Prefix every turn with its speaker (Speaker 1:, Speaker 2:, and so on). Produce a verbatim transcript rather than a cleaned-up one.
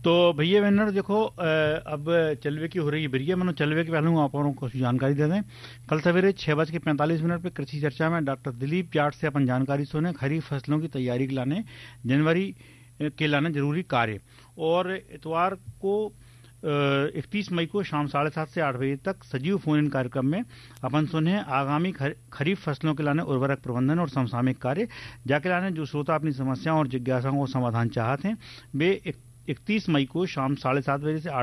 Speaker 1: तो भैया वेन्नर देखो, अब चलवे की हो रही है बिरिया मनो चलवे के पहलू आप और कुछ जानकारी दे दें। कल सवेरे छह बज के पैंतालीस मिनट पे कृषि चर्चा में डॉक्टर दिलीप जाट से अपन जानकारी सुने खरीफ फसलों की तैयारी के लाने जनवरी के लाने जरूरी कार्य। और इतवार को इकतीस मई को शाम साढ़े सात से आठ बजे तक सजीव फोन इन कार्यक्रम में अपन सुने आगामी खरीफ फसलों के लाने उर्वरक प्रबंधन और समसामयिक कार्य। जाके लाने जो श्रोता अपनी समस्याओं और जिज्ञासाओं को समाधान चाहते हैं वे इकतीस मई को शाम साढ़े सात बजे से